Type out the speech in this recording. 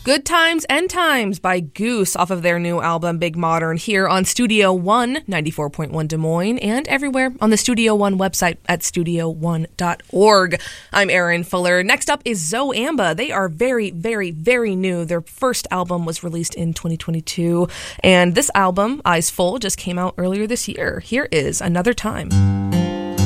Good Times and Times by Goose off of their new album Big Modern here on Studio One, 94.1 Des Moines, and everywhere on the Studio One website at studio1.org. I'm Erin Fuller. Next up is Zoamba. They are very, very, very new. Their first album was released in 2022, and this album, Eyes Full, just came out earlier this year. Here is Another Time.